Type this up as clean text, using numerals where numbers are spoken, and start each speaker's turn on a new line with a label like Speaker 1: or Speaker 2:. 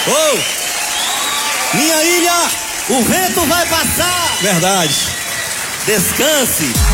Speaker 1: Ô, minha ilha, o vento vai passar.
Speaker 2: Verdade.
Speaker 1: Descanse.